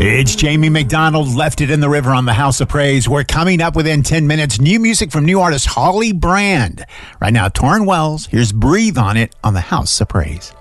It's Jamie McDonald, Left It in the River on the House of Praise. We're coming up within 10 minutes. New music from new artist Holly Brand. Right now, Torrin Wells. Here's Breathe on It on the House of Praise.